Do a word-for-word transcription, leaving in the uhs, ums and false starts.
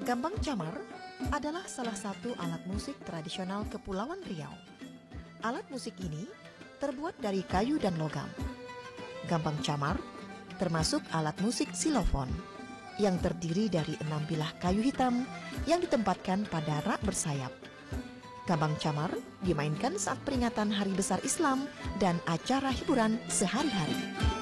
Gambang camar adalah salah satu alat musik tradisional Kepulauan Riau. Alat musik ini terbuat dari kayu dan logam. Gambang camar termasuk alat musik xilofon yang terdiri dari enam bilah kayu hitam yang ditempatkan pada rak bersayap. Gambang camar dimainkan saat peringatan Hari Besar Islam dan acara hiburan sehari-hari.